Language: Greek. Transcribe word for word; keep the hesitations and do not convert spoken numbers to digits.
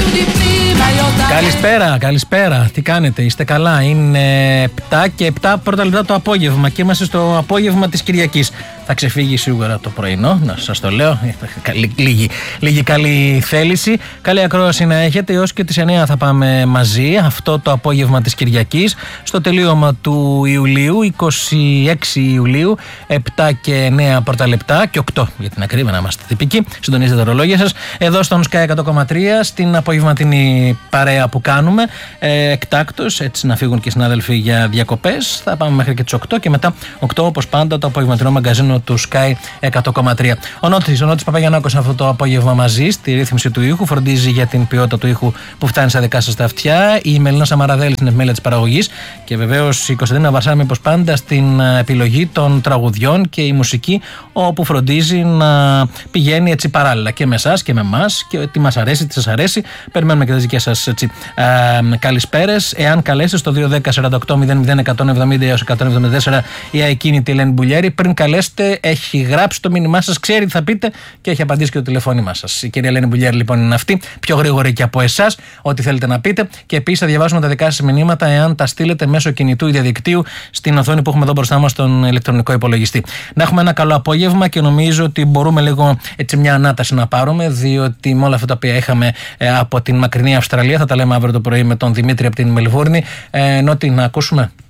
Καλησπέρα, καλησπέρα. Τι κάνετε, είστε καλά? Είναι επτά και επτά πρώτα λεπτά το απόγευμα και είμαστε στο απόγευμα της Κυριακής. Θα ξεφύγει σίγουρα το πρωινό, να σας το λέω. Λίγη, λίγη καλή θέληση. Καλή ακρόαση να έχετε. Έως και τις εννιά θα πάμε μαζί αυτό το απόγευμα της Κυριακής. Στο τελείωμα του Ιουλίου, είκοσι έξι Ιουλίου, επτά και εννιά πρώτα λεπτά και οκτώ για την ακρίβεια, να είμαστε τυπικοί. Συντονίζετε τα ρολόγια σας. Εδώ στον Sky εκατό κόμμα τρία, στην απογευματινή παρέα που κάνουμε. Ε, εκτάκτως, έτσι να φύγουν και οι συνάδελφοι για διακοπές. Θα πάμε μέχρι και τις οκτώ και μετά οκτώ, όπως πάντα, το απογευματινό μαγκαζίνο του Sky εκατό κόμμα τρία. Ο Νότης, ο Νότης Παπαγιαννάκος αυτό το απόγευμα μαζί στη ρύθμιση του ήχου, φροντίζει για την ποιότητα του ήχου που φτάνει στα δικά σας τα αυτιά. Η Μελίνα Σαμαραδέλη στην επιμέλεια της παραγωγής και βεβαίως η Κωνσταντίνα Βαρσάμι, όπως πάντα, στην επιλογή των τραγουδιών και η μουσική, όπου φροντίζει να πηγαίνει έτσι παράλληλα και με εσάς και με εμάς και τι μας αρέσει, τι σας αρέσει. Περιμένουμε και τις δικές σας έτσι, ε, καλησπέρες. Εάν καλέσετε στο δύο ένα μηδέν σαράντα οκτώ μηδέν μηδέν εκατόν εβδομήντα έως εκατόν εβδομήντα τέσσερα η ακίνητη Ελένη Μπουλιέρη. Πριν καλέσετε, έχει γράψει το μήνυμά σας, ξέρει τι θα πείτε και έχει απαντήσει και το τηλεφώνημά σας. Η κυρία Ελένη Μπουλιέρη λοιπόν είναι αυτή, πιο γρήγορη και από εσάς, ό,τι θέλετε να πείτε. Και επίσης θα διαβάσουμε τα δικά σας μηνύματα εάν τα στείλετε μέσω κινητού ή διαδικτύου στην οθόνη που έχουμε εδώ μπροστά μας στον ηλεκτρονικό υπολογιστή. Να έχουμε ένα καλό απόγευμα και νομίζω ότι μπορούμε λίγο έτσι μια ανάταση να πάρουμε, διότι με όλα αυτά τα οποία είχαμε ε, από την μακρινή Αυστραλία, θα τα λέμε αύριο το πρωί με τον Δημήτρη από την Μελβούρνη. Ε, Νότι, να ακούσουμε.